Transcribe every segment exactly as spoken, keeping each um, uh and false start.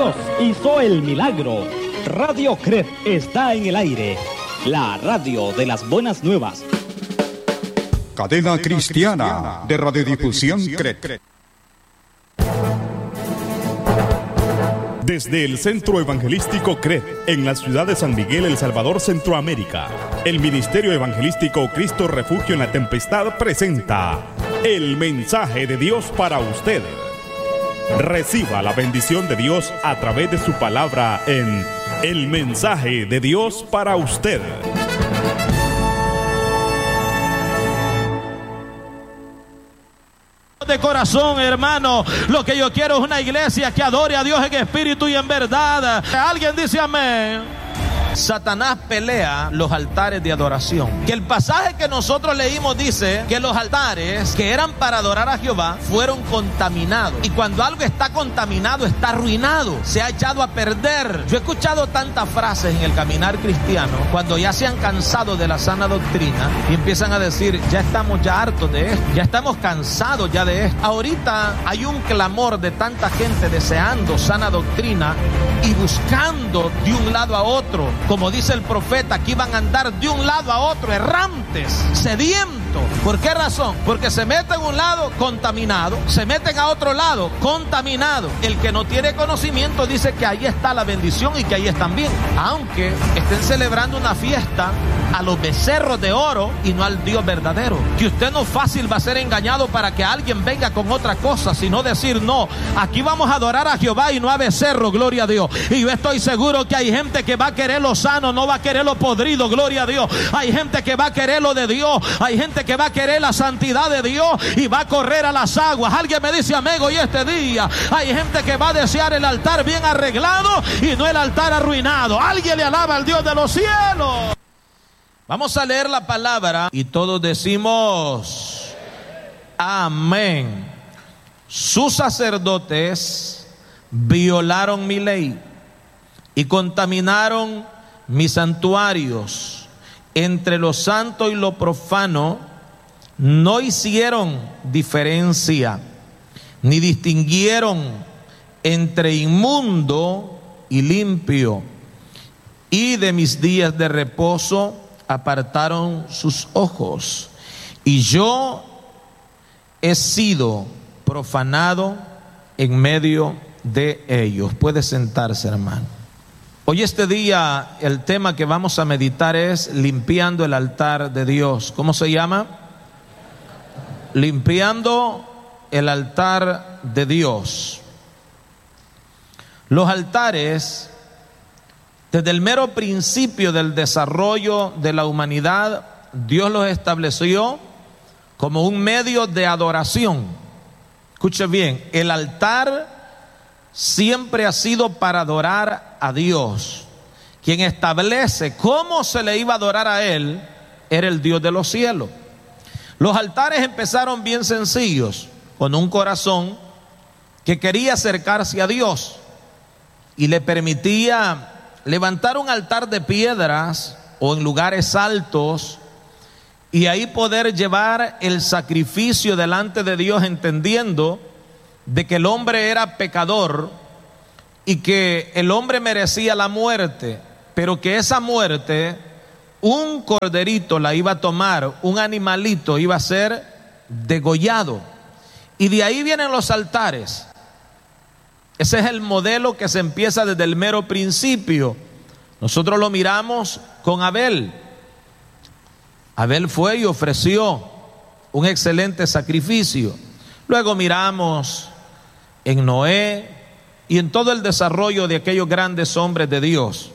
Dios hizo el milagro. Radio C R E P está en el aire. La radio de las buenas nuevas. Cadena Cristiana de Radiodifusión C R E P. Desde el Centro Evangelístico C R E P, en la ciudad de San Miguel, El Salvador, Centroamérica, el Ministerio Evangelístico Cristo Refugio en la Tempestad presenta el mensaje de Dios para usted. Reciba la bendición de Dios a través de su palabra en el mensaje de Dios para usted. De corazón, hermano, lo que yo quiero es una iglesia que adore a Dios en espíritu y en verdad. Alguien dice amén. Satanás pelea los altares de adoración. Que el pasaje que nosotros leímos dice que los altares que eran para adorar a Jehová fueron contaminados. Y cuando algo está contaminado, está arruinado, se ha echado a perder. Yo he escuchado tantas frases en el caminar cristiano cuando ya se han cansado de la sana doctrina y empiezan a decir, ya estamos ya hartos de esto, ya estamos cansados ya de esto. Ahorita hay un clamor de tanta gente deseando sana doctrina y buscando de un lado a otro. Como dice el profeta, aquí van a andar de un lado a otro, errantes, sedientos. ¿Por qué razón? Porque se meten a un lado contaminado, se meten a otro lado contaminado. El que no tiene conocimiento dice que ahí está la bendición y que ahí están bien, aunque estén celebrando una fiesta a los becerros de oro y no al Dios verdadero. Que usted no fácil va a ser engañado para que alguien venga con otra cosa, sino decir no, aquí vamos a adorar a Jehová y no a becerro, gloria a Dios. Y yo estoy seguro que hay gente que va a querer lo sano, no va a querer lo podrido, gloria a Dios. Hay gente que va a querer lo de Dios, hay gente que va a querer la santidad de Dios y va a correr a las aguas. Alguien me dice amigo, y este día hay gente que va a desear el altar bien arreglado y no el altar arruinado. Alguien le alaba al Dios de los cielos. Vamos a leer la palabra y todos decimos amén. Sus sacerdotes violaron mi ley y contaminaron mis santuarios. Entre lo santo y lo profano no hicieron diferencia, ni distinguieron entre inmundo y limpio, y de mis días de reposo apartaron sus ojos, y yo he sido profanado en medio de ellos. Puede sentarse, hermano. Hoy este día el tema que vamos a meditar es limpiando el altar de Dios. ¿Cómo se llama? Limpiando el altar de Dios. Los altares, desde el mero principio del desarrollo de la humanidad, Dios los estableció como un medio de adoración. Escuche bien, el altar siempre ha sido para adorar a Dios. Quien establece cómo se le iba a adorar a Él era el Dios de los cielos. Los altares empezaron bien sencillos, con un corazón que quería acercarse a Dios y le permitía levantar un altar de piedras o en lugares altos y ahí poder llevar el sacrificio delante de Dios, entendiendo de que el hombre era pecador y que el hombre merecía la muerte, pero que esa muerte, un corderito la iba a tomar, un animalito iba a ser degollado. Y de ahí vienen los altares. Ese es el modelo que se empieza desde el mero principio. Nosotros lo miramos con Abel. Abel fue y ofreció un excelente sacrificio. Luego miramos en Noé y en todo el desarrollo de aquellos grandes hombres de Dios.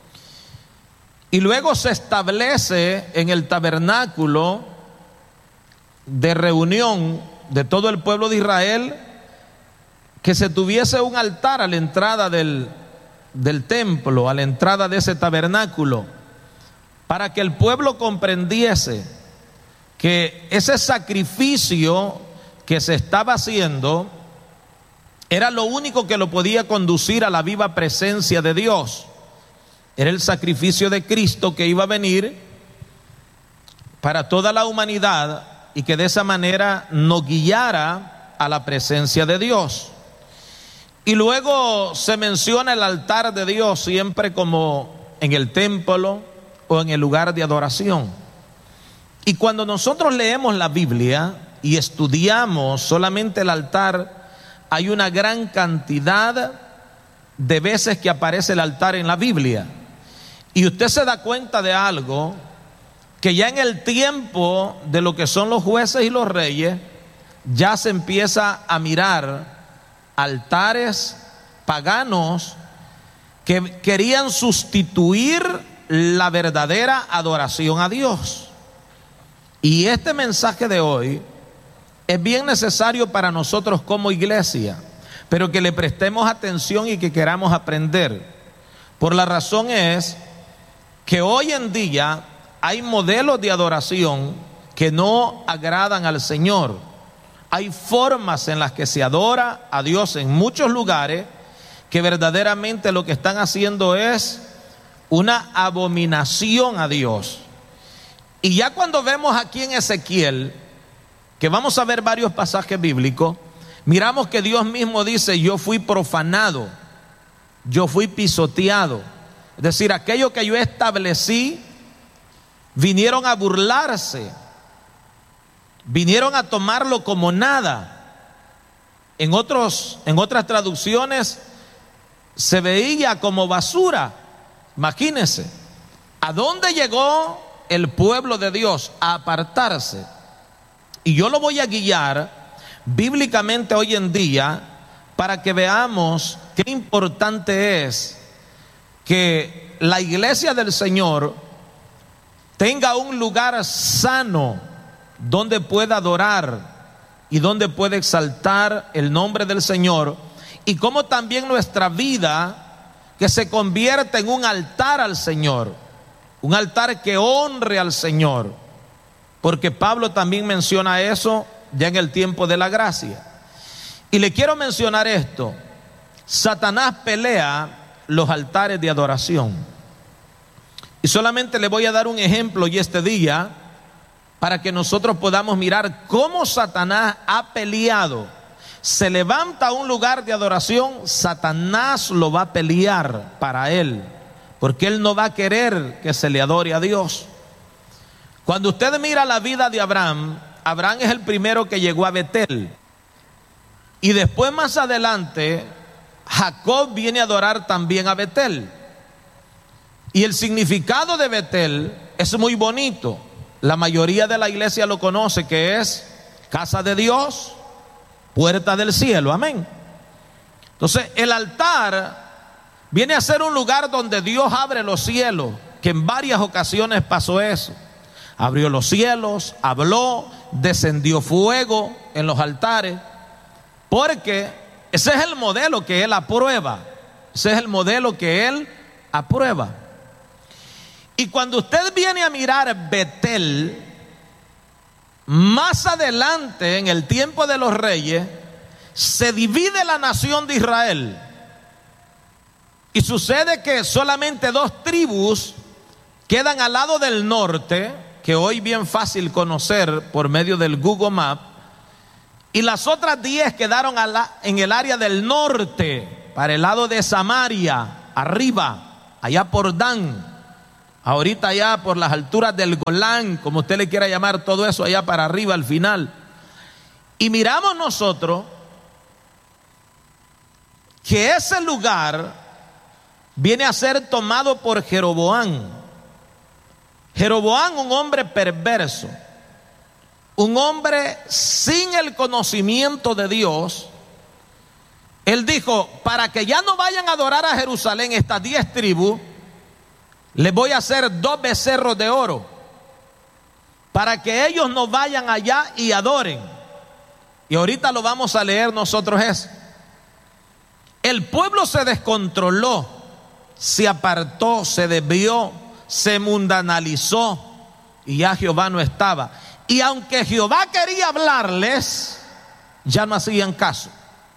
Y luego se establece en el tabernáculo de reunión de todo el pueblo de Israel que se tuviese un altar a la entrada del, del templo, a la entrada de ese tabernáculo, para que el pueblo comprendiese que ese sacrificio que se estaba haciendo era lo único que lo podía conducir a la viva presencia de Dios. Era el sacrificio de Cristo que iba a venir para toda la humanidad y que de esa manera nos guiara a la presencia de Dios. Y luego se menciona el altar de Dios siempre como en el templo o en el lugar de adoración. Y cuando nosotros leemos la Biblia y estudiamos solamente el altar, hay una gran cantidad de veces que aparece el altar en la Biblia. Y usted se da cuenta de algo, que ya en el tiempo de lo que son los jueces y los reyes, ya se empieza a mirar altares paganos que querían sustituir la verdadera adoración a Dios. Y este mensaje de hoy es bien necesario para nosotros como iglesia, pero que le prestemos atención y que queramos aprender. Por la razón es que hoy en día hay modelos de adoración que no agradan al Señor. Hay formas en las que se adora a Dios en muchos lugares que verdaderamente lo que están haciendo es una abominación a Dios. Y ya cuando vemos aquí en Ezequiel, que vamos a ver varios pasajes bíblicos, miramos que Dios mismo dice: yo fui profanado, yo fui pisoteado. Es decir, aquello que yo establecí, vinieron a burlarse, vinieron a tomarlo como nada. En otros, en otras traducciones se veía como basura. Imagínense, ¿a dónde llegó el pueblo de Dios? A apartarse. Y yo lo voy a guiar bíblicamente hoy en día para que veamos qué importante es que la iglesia del Señor tenga un lugar sano donde pueda adorar y donde pueda exaltar el nombre del Señor, y como también nuestra vida que se convierta en un altar al Señor, un altar que honre al Señor, porque Pablo también menciona eso ya en el tiempo de la gracia. Y le quiero mencionar esto: Satanás pelea los altares de adoración. Y solamente le voy a dar un ejemplo y este día, para que nosotros podamos mirar cómo Satanás ha peleado. Se levanta un lugar de adoración, Satanás lo va a pelear para él, porque él no va a querer que se le adore a Dios. Cuando usted mira la vida de Abraham, Abraham es el primero que llegó a Betel, y después más adelante Jacob viene a adorar también a Betel. Y el significado de Betel es muy bonito. La mayoría de la iglesia lo conoce, que es casa de Dios, puerta del cielo. Amén. Entonces el altar viene a ser un lugar donde Dios abre los cielos, que en varias ocasiones pasó eso. Abrió los cielos, habló, descendió fuego en los altares, porque ese es el modelo que Él aprueba. Ese es el modelo que Él aprueba. Y cuando usted viene a mirar Betel, más adelante en el tiempo de los reyes, se divide la nación de Israel. Y sucede que solamente dos tribus quedan al lado del norte, que hoy bien fácil conocer por medio del Google Maps, y las otras diez quedaron a la, en el área del norte, para el lado de Samaria, arriba, allá por Dan, ahorita allá por las alturas del Golán, como usted le quiera llamar, todo eso allá para arriba al final. Y miramos nosotros que ese lugar viene a ser tomado por Jeroboam. Jeroboam, un hombre perverso, un hombre sin el conocimiento de Dios. Él dijo: para que ya no vayan a adorar a Jerusalén estas diez tribus, les voy a hacer dos becerros de oro, para que ellos no vayan allá y adoren. Y ahorita lo vamos a leer nosotros eso. El pueblo se descontroló, se apartó, se desvió, se mundanalizó, y ya Jehová no estaba. Y aunque Jehová quería hablarles, ya no hacían caso.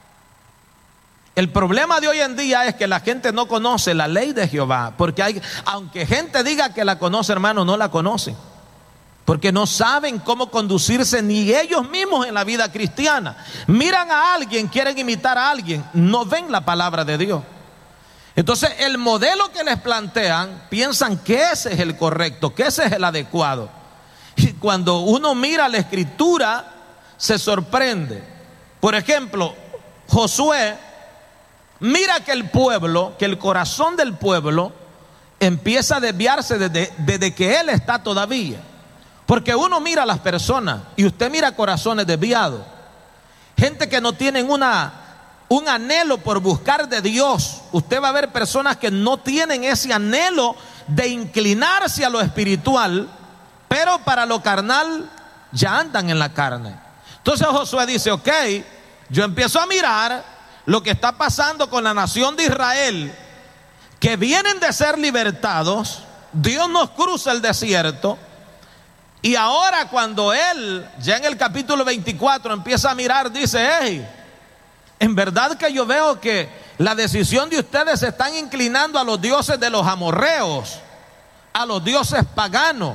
El problema de hoy en día es que la gente no conoce la ley de Jehová, porque hay, aunque gente diga que la conoce, hermano, no la conocen, porque no saben cómo conducirse ni ellos mismos en la vida cristiana. Miran a alguien, quieren imitar a alguien, no ven la palabra de Dios. Entonces el modelo que les plantean, piensan que ese es el correcto, que ese es el adecuado. Y cuando uno mira la escritura, se sorprende. Por ejemplo, Josué, mira que el pueblo, que el corazón del pueblo empieza a desviarse desde, desde que él está todavía. Porque uno mira a las personas y usted mira corazones desviados. Gente que no tienen una, un anhelo por buscar de Dios. Usted va a ver personas que no tienen ese anhelo de inclinarse a lo espiritual, pero para lo carnal ya andan en la carne. Entonces Josué dice, ok, yo empiezo a mirar lo que está pasando con la nación de Israel, que vienen de ser libertados. Dios nos cruza el desierto, y ahora cuando él, ya en el capítulo veinticuatro, empieza a mirar, dice, hey, en verdad que yo veo que la decisión de ustedes se están inclinando a los dioses de los amorreos, a los dioses paganos.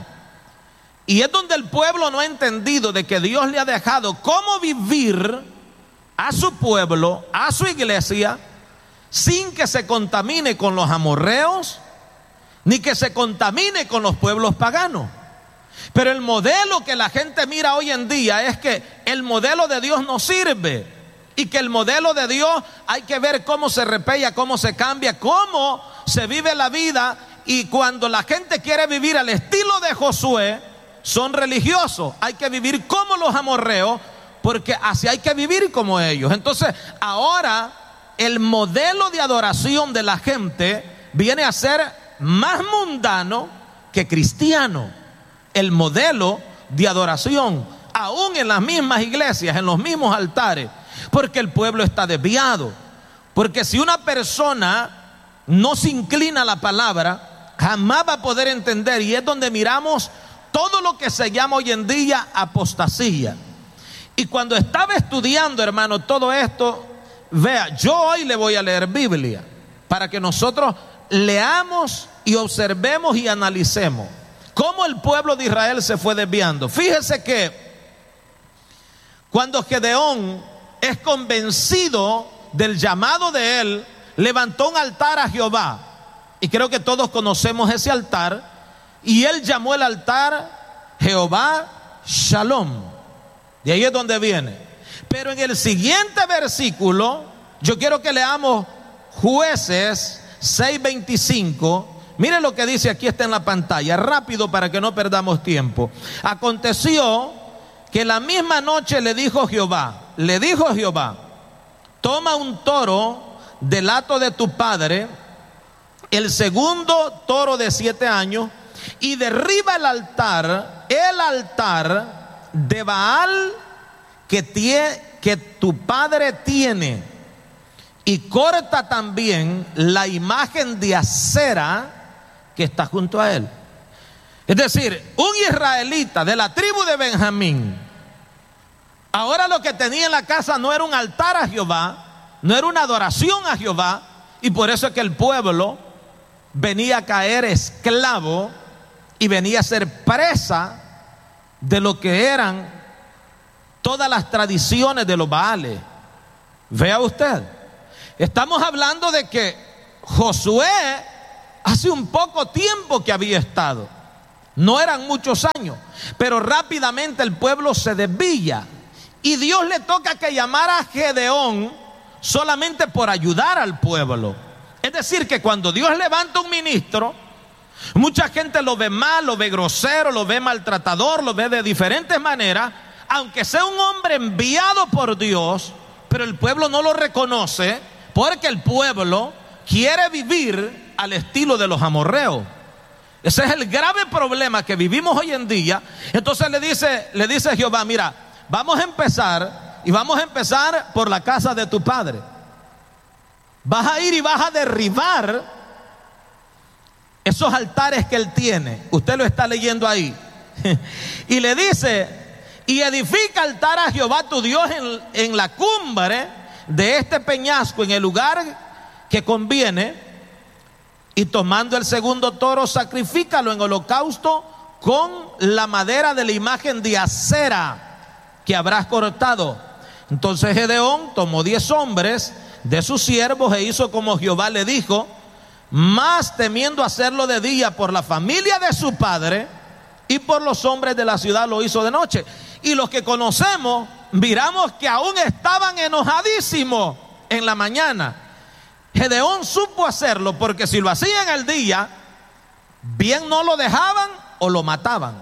Y es donde el pueblo no ha entendido de que Dios le ha dejado cómo vivir a su pueblo, a su iglesia, sin que se contamine con los amorreos, ni que se contamine con los pueblos paganos. Pero el modelo que la gente mira hoy en día es que el modelo de Dios no sirve, y que el modelo de Dios hay que ver cómo se repella, cómo se cambia, cómo se vive la vida. Y cuando la gente quiere vivir al estilo de Josué, son religiosos. Hay que vivir como los amorreos, porque así hay que vivir como ellos. Entonces ahora el modelo de adoración de la gente viene a ser más mundano que cristiano. El modelo de adoración, aún en las mismas iglesias, en los mismos altares, porque el pueblo está desviado. Porque si una persona no se inclina a la palabra, jamás va a poder entender, y es donde miramos todo lo que se llama hoy en día apostasía. Y cuando estaba estudiando, hermano, todo esto, vea, yo hoy le voy a leer Biblia para que nosotros leamos y observemos y analicemos cómo el pueblo de Israel se fue desviando. Fíjese que cuando Gedeón es convencido del llamado de él, levantó un altar a Jehová, y creo que todos conocemos ese altar. Y él llamó el altar Jehová Shalom. De ahí es donde viene. Pero en el siguiente versículo, yo quiero que leamos Jueces seis veinticinco. Miren lo que dice, aquí está en la pantalla, rápido para que no perdamos tiempo. Aconteció que la misma noche le dijo Jehová, le dijo Jehová, toma un toro del hato de tu padre, el segundo toro de siete años, y derriba el altar, el altar de Baal que, tie, que tu padre tiene, y corta también la imagen de acera que está junto a él. Es decir, un israelita de la tribu de Benjamín, ahora lo que tenía en la casa no era un altar a Jehová, no era una adoración a Jehová, y por eso es que el pueblo venía a caer esclavo y venía a ser presa de lo que eran todas las tradiciones de los Baales. Vea usted, estamos hablando de que Josué hace un poco tiempo que había estado, no eran muchos años, pero rápidamente el pueblo se desvía, y Dios le toca que llamara a Gedeón solamente por ayudar al pueblo. Es decir, que cuando Dios levanta un ministro, mucha gente lo ve mal, lo ve grosero, lo ve maltratador, lo ve de diferentes maneras, aunque sea un hombre enviado por Dios, pero el pueblo no lo reconoce, porque el pueblo quiere vivir al estilo de los amorreos. Ese es el grave problema que vivimos hoy en día. Entonces le dice, le dice Jehová, mira, vamos a empezar, y vamos a empezar por la casa de tu padre. Vas a ir y vas a derribar esos altares que él tiene. Usted lo está leyendo ahí. Y le dice, y edifica altar a Jehová tu Dios en, en la cumbre de este peñasco, en el lugar que conviene. Y tomando el segundo toro, sacrifícalo en holocausto con la madera de la imagen de acera que habrás cortado. Entonces Gedeón tomó diez hombres de sus siervos e hizo como Jehová le dijo, mas temiendo hacerlo de día por la familia de su padre y por los hombres de la ciudad, lo hizo de noche. Y los que conocemos, miramos que aún estaban enojadísimos en la mañana. Gedeón supo hacerlo, porque si lo hacía en el día, bien no lo dejaban o lo mataban.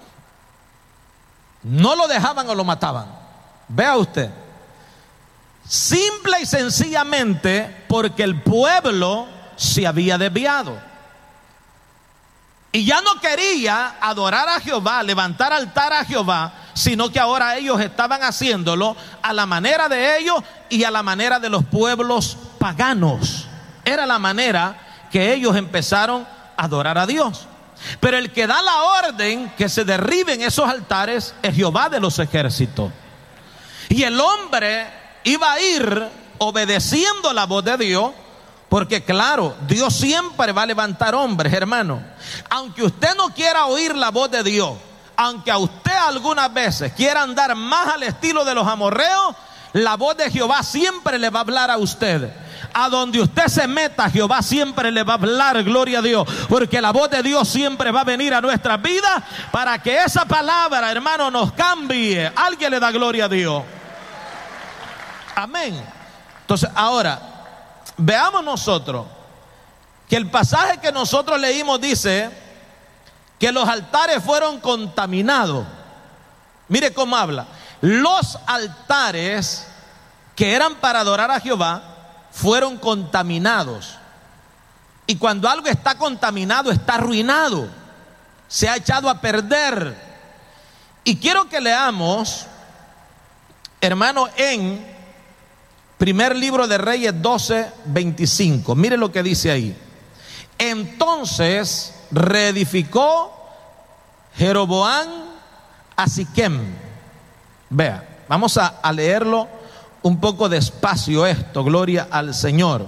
No lo dejaban o lo mataban. Vea usted, simple y sencillamente porque el pueblo se había desviado y ya no quería adorar a Jehová, levantar altar a Jehová, sino que ahora ellos estaban haciéndolo a la manera de ellos y a la manera de los pueblos paganos. Era la manera que ellos empezaron a adorar a Dios. Pero el que da la orden que se derriben esos altares es Jehová de los ejércitos. Y el hombre iba a ir obedeciendo la voz de Dios, porque claro, Dios siempre va a levantar hombres, hermano. Aunque usted no quiera oír la voz de Dios, aunque a usted algunas veces quiera andar más al estilo de los amorreos, la voz de Jehová siempre le va a hablar a usted. A donde usted se meta, Jehová siempre le va a hablar, gloria a Dios, porque la voz de Dios siempre va a venir a nuestras vidas para que esa palabra, hermano, nos cambie. Alguien le da gloria a Dios. Amén. Entonces, ahora, veamos nosotros que el pasaje que nosotros leímos dice que los altares fueron contaminados. Mire cómo habla. Los altares que eran para adorar a Jehová fueron contaminados. Y cuando algo está contaminado, está arruinado, se ha echado a perder. Y quiero que leamos, hermano, en primer libro de Reyes doce, veinticinco. Mire lo que dice ahí. Entonces reedificó Jeroboam a Siquem. Vea, vamos a, a leerlo un poco despacio esto, gloria al Señor.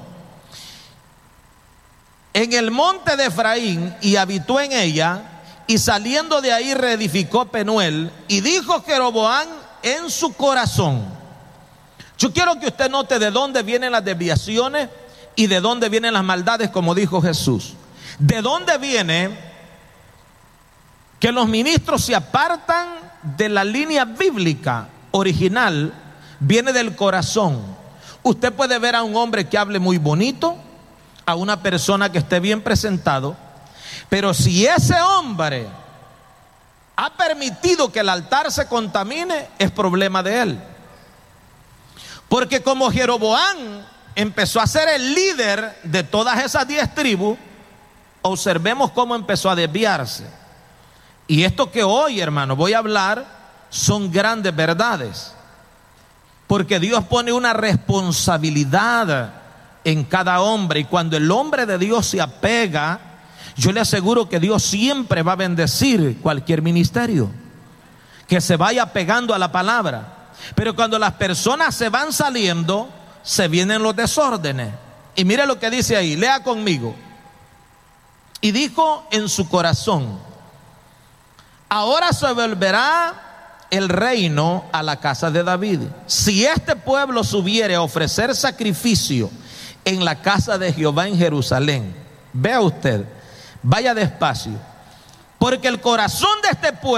En el monte de Efraín, y habitó en ella, y saliendo de ahí reedificó Penuel, y dijo Jeroboam en su corazón. Yo quiero que usted note de dónde vienen las desviaciones y de dónde vienen las maldades, como dijo Jesús. De dónde viene que los ministros se apartan de la línea bíblica original. Viene del corazón. Usted puede ver a un hombre que hable muy bonito, a una persona que esté bien presentado, pero si ese hombre ha permitido que el altar se contamine, es problema de él. Porque como Jeroboam empezó a ser el líder de todas esas diez tribus, observemos cómo empezó a desviarse. Y esto que hoy, hermano, voy a hablar son grandes verdades. Porque Dios pone una responsabilidad en cada hombre, y cuando el hombre de Dios se apega, yo le aseguro que Dios siempre va a bendecir cualquier ministerio que se vaya pegando a la palabra. Pero cuando las personas se van saliendo, se vienen los desórdenes. Y mire lo que dice ahí, lea conmigo. Y dijo en su corazón: ahora se volverá el reino a la casa de David, si este pueblo subiere a ofrecer sacrificio en la casa de Jehová en Jerusalén. Vea usted, vaya despacio, porque el corazón de este pueblo